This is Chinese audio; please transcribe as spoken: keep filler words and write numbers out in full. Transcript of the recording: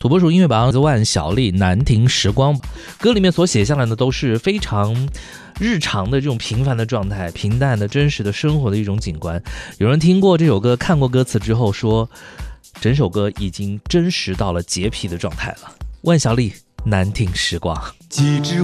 土拨鼠音乐榜万晓利难停时光，歌里面所写下来的都是非常日常的这种平凡的状态，平淡的真实的生活的一种景观。有人听过这首歌，看过歌词之后说，整首歌已经真实到了洁癖的状态了。万晓利难停时光， 几枝